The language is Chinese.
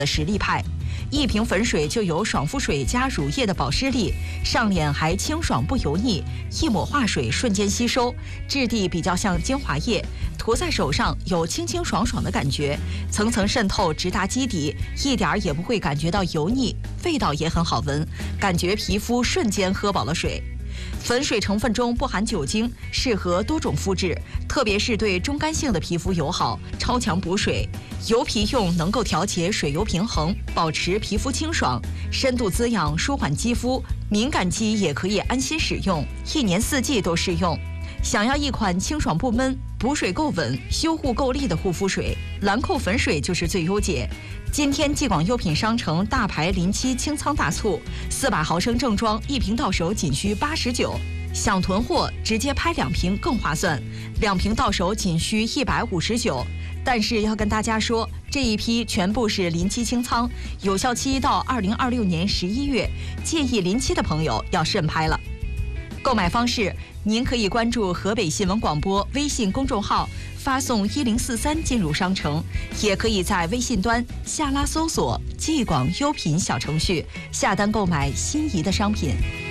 的实力派。1瓶粉水就有爽肤水加乳液的保湿力，上脸还清爽不油腻，一抹化水瞬间吸收，质地比较像精华液，涂在手上有清清爽爽的感觉，层层渗透直达基底，一点儿也不会感觉到油腻，味道也很好闻，感觉皮肤瞬间喝饱了水。粉水成分中不含酒精，适合多种肤质，特别是对中干性的皮肤友好，超强补水。油皮用能够调节水油平衡，保持皮肤清爽，深度滋养，舒缓肌肤。敏感肌也可以安心使用，1年4季都适用。想要一款清爽不闷、补水够稳、修护够力的护肤水，兰蔻粉水就是最优解。今天继广优品商城大牌临期清仓大促，400毫升正装1瓶到手仅需89，想囤货直接拍2瓶更划算，2瓶到手仅需159。但是要跟大家说，这一批全部是临期清仓，有效期到2026年11月，建议临期的朋友要慎拍了。购买方式，您可以关注河北新闻广播微信公众号，发送1043进入商城，也可以在微信端下拉搜索“继广优品”小程序，下单购买心仪的商品。